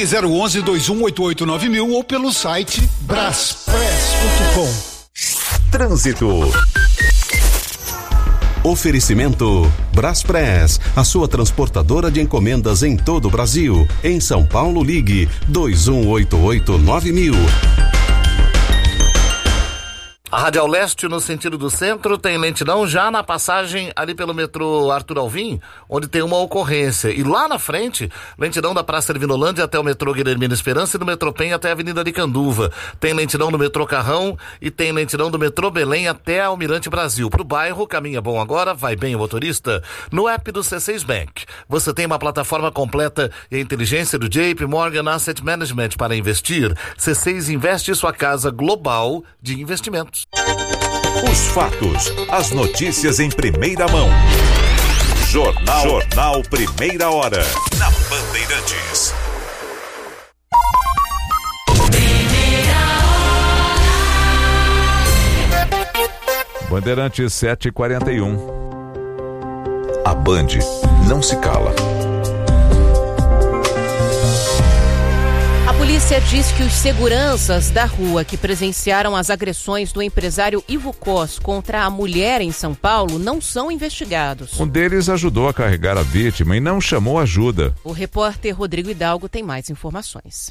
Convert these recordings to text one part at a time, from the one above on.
011-2188-9000 ou pelo site braspress.com. Trânsito. Oferecimento Braspress, a sua transportadora de encomendas em todo o Brasil. Em São Paulo, ligue 2188-9000. A Radial Leste, no sentido do centro, tem lentidão já na passagem ali pelo metrô Arthur Alvim, onde tem uma ocorrência. E lá na frente, lentidão da Praça Ervinolândia até o metrô Guilhermina Esperança e do metrô Penha até a Avenida Aricanduva. Tem lentidão do metrô Carrão e tem lentidão do metrô Belém até Almirante Brasil. Pro bairro, caminha bom agora, vai bem o motorista. No app do C6 Bank, você tem uma plataforma completa e a inteligência do JP Morgan Asset Management para investir. C6 investe sua casa global de investimentos. Os fatos, as notícias em primeira mão. Jornal Primeira Hora, na Bandeirantes. Bandeirantes 7h41. A Band não se cala. A polícia diz que os seguranças da rua que presenciaram as agressões do empresário Ivo Cos contra a mulher em São Paulo não são investigados. Um deles ajudou a carregar a vítima e não chamou ajuda. O repórter Rodrigo Hidalgo tem mais informações.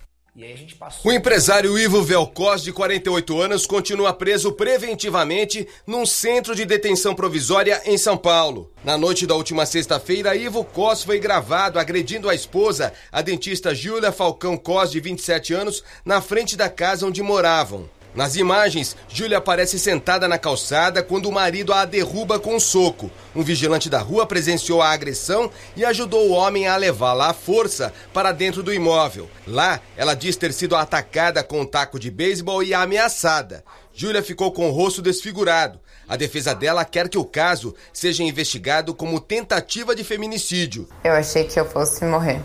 O empresário Ivo Velcos, de 48 anos, continua preso preventivamente num centro de detenção provisória em São Paulo. Na noite da última sexta-feira, Ivo Cos foi gravado agredindo a esposa, a dentista Júlia Falcão Cos, de 27 anos, na frente da casa onde moravam. Nas imagens, Júlia aparece sentada na calçada quando o marido a derruba com um soco. Um vigilante da rua presenciou a agressão e ajudou o homem a levá-la à força para dentro do imóvel. Lá, ela diz ter sido atacada com um taco de beisebol e ameaçada. Júlia ficou com o rosto desfigurado. A defesa dela quer que o caso seja investigado como tentativa de feminicídio. Eu achei que eu fosse morrer.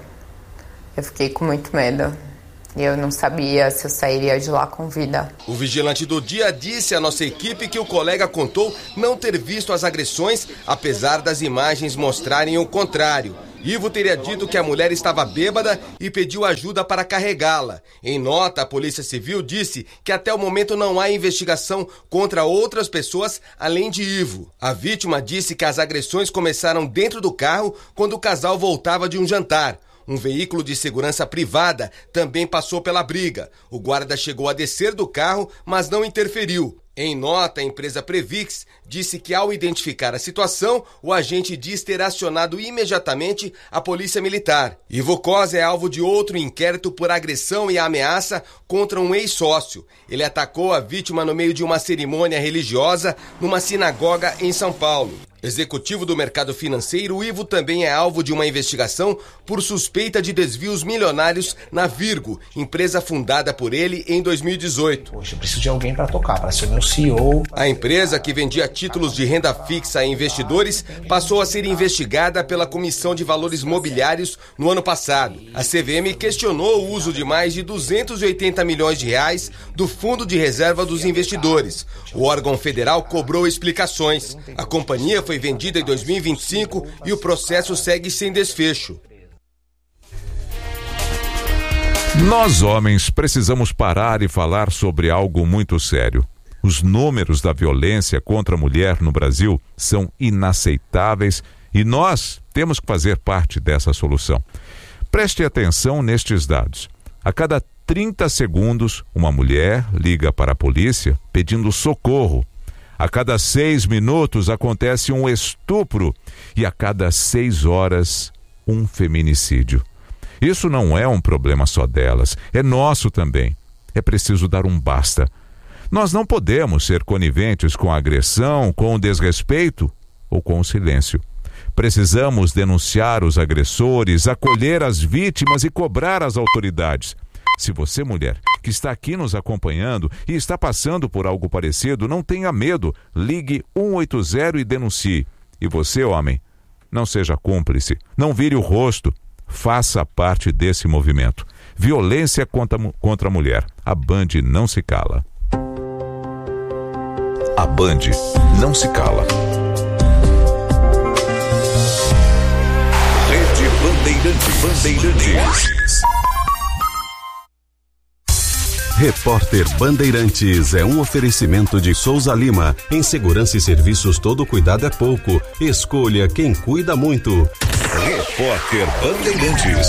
Eu fiquei com muito medo. E eu não sabia se eu sairia de lá com vida. O vigilante do dia disse à nossa equipe que o colega contou não ter visto as agressões, apesar das imagens mostrarem o contrário. Ivo teria dito que a mulher estava bêbada e pediu ajuda para carregá-la. Em nota, a Polícia Civil disse que até o momento não há investigação contra outras pessoas além de Ivo. A vítima disse que as agressões começaram dentro do carro quando o casal voltava de um jantar. Um veículo de segurança privada também passou pela briga. O guarda chegou a descer do carro, mas não interferiu. Em nota, a empresa Previx disse que, ao identificar a situação, o agente diz ter acionado imediatamente a polícia militar. Ivo Cos é alvo de outro inquérito por agressão e ameaça contra um ex-sócio. Ele atacou a vítima no meio de uma cerimônia religiosa numa sinagoga em São Paulo. Executivo do mercado financeiro, Ivo também é alvo de uma investigação por suspeita de desvios milionários na Virgo, empresa fundada por ele em 2018. Poxa, eu preciso de alguém para tocar, para ser meu CEO. A empresa, que vendia títulos de renda fixa a investidores, passou a ser investigada pela Comissão de Valores Mobiliários no ano passado. A CVM questionou o uso de mais de 280 milhões de reais do Fundo de Reserva dos Investidores. O órgão federal cobrou explicações. A companhia foi vendida em 2025 e o processo segue sem desfecho. Nós, homens, precisamos parar e falar sobre algo muito sério. Os números da violência contra a mulher no Brasil são inaceitáveis e nós temos que fazer parte dessa solução. Preste atenção nestes dados. A cada 30 segundos, uma mulher liga para a polícia pedindo socorro. A cada 6 minutos acontece um estupro e a cada 6 horas um feminicídio. Isso não é um problema só delas, é nosso também. É preciso dar um basta. Nós não podemos ser coniventes com a agressão, com o desrespeito ou com o silêncio. Precisamos denunciar os agressores, acolher as vítimas e cobrar as autoridades. Se você, mulher, que está aqui nos acompanhando e está passando por algo parecido, não tenha medo, ligue 180 e denuncie. E você, homem, não seja cúmplice, não vire o rosto, faça parte desse movimento. Violência contra a mulher. A Band não se cala. A Band não se cala. Rede Bandeirantes. Repórter Bandeirantes é um oferecimento de Souza Lima. Em segurança e serviços, todo cuidado é pouco. Escolha quem cuida muito. Repórter Bandeirantes.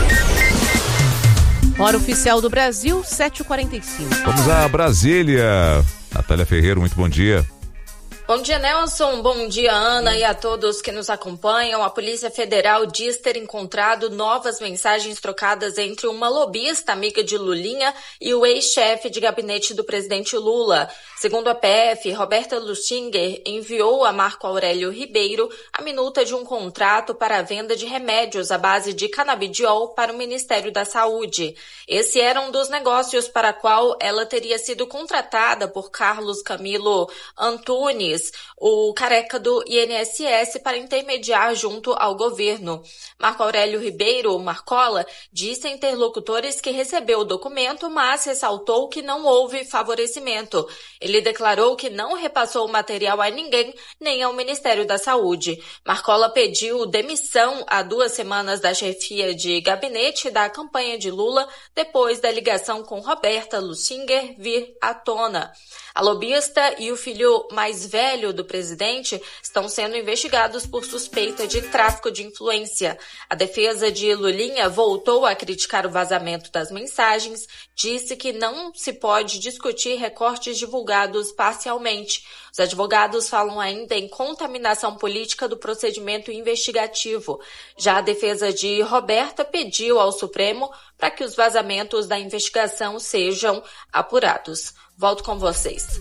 Hora oficial do Brasil, 7h45. Vamos a Brasília. Natália Ferreira, muito bom dia. Bom dia, Nelson. Bom dia, Ana, e a todos que nos acompanham. A Polícia Federal diz ter encontrado novas mensagens trocadas entre uma lobista amiga de Lulinha e o ex-chefe de gabinete do presidente Lula. Segundo a PF, Roberta Lustinger enviou a Marco Aurélio Ribeiro a minuta de um contrato para a venda de remédios à base de canabidiol para o Ministério da Saúde. Esse era um dos negócios para qual ela teria sido contratada por Carlos Camilo Antunes, o careca do INSS, para intermediar junto ao governo. Marco Aurélio Ribeiro, Marcola, disse a interlocutores que recebeu o documento, mas ressaltou que não houve favorecimento. Ele declarou que não repassou o material a ninguém, nem ao Ministério da Saúde. Marcola pediu demissão há 2 semanas da chefia de gabinete da campanha de Lula, depois da ligação com Roberta Lustinger vir à tona. A lobista e o filho mais velho do presidente estão sendo investigados por suspeita de tráfico de influência. A defesa de Lulinha voltou a criticar o vazamento das mensagens, disse que não se pode discutir recortes divulgados parcialmente. Os advogados falam ainda em contaminação política do procedimento investigativo. Já a defesa de Roberta pediu ao Supremo para que os vazamentos da investigação sejam apurados. Volto com vocês.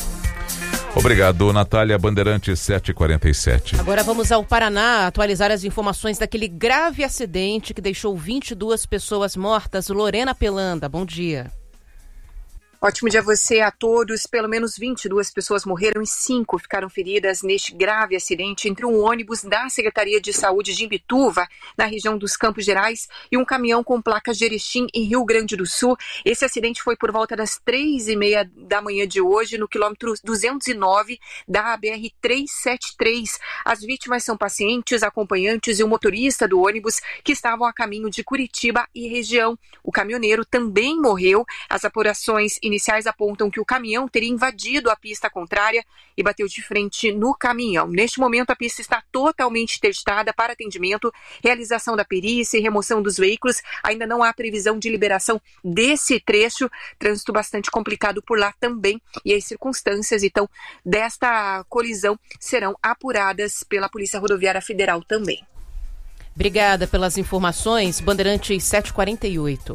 Obrigado, Natália. Bandeirantes 7h47. Agora vamos ao Paraná atualizar as informações daquele grave acidente que deixou 22 pessoas mortas. Lorena Pelanda, bom dia. Ótimo dia a você, a todos. Pelo menos 22 pessoas morreram e 5 ficaram feridas neste grave acidente entre um ônibus da Secretaria de Saúde de Imbituva, na região dos Campos Gerais, e um caminhão com placas de Erechim, em Rio Grande do Sul. Esse acidente foi por volta das 3h30 da manhã de hoje, no quilômetro 209 da BR-373. As vítimas são pacientes, acompanhantes e o motorista do ônibus que estavam a caminho de Curitiba e região. O caminhoneiro também morreu. As apurações iniciais apontam que o caminhão teria invadido a pista contrária e bateu de frente no caminhão. Neste momento, a pista está totalmente testada para atendimento, realização da perícia e remoção dos veículos. Ainda não há previsão de liberação desse trecho. Trânsito bastante complicado por lá também. E as circunstâncias, então, desta colisão serão apuradas pela Polícia Rodoviária Federal também. Obrigada pelas informações. Bandeirantes 7h48.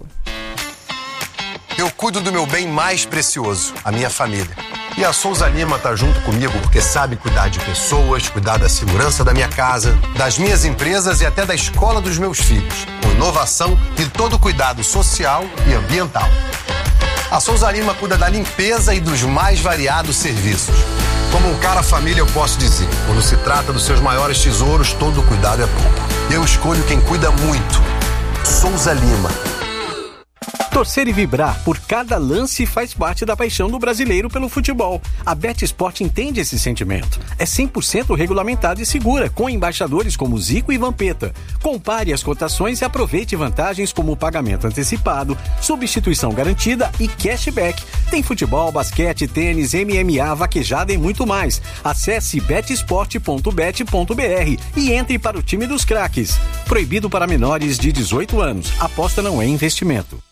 Eu cuido do meu bem mais precioso, a minha família. E a Souza Lima tá junto comigo porque sabe cuidar de pessoas, cuidar da segurança da minha casa, das minhas empresas e até da escola dos meus filhos, com inovação e todo cuidado social e ambiental. A Souza Lima cuida da limpeza e dos mais variados serviços. Como um cara família, eu posso dizer, quando se trata dos seus maiores tesouros, todo cuidado é pouco. Eu escolho quem cuida muito. Souza Lima. Torcer e vibrar por cada lance faz parte da paixão do brasileiro pelo futebol. A BetSport entende esse sentimento. É 100% regulamentada e segura, com embaixadores como Zico e Vampeta. Compare as cotações e aproveite vantagens como pagamento antecipado, substituição garantida e cashback. Tem futebol, basquete, tênis, MMA, vaquejada e muito mais. Acesse betsport.bet.br e entre para o time dos craques. Proibido para menores de 18 anos. Aposta não é investimento.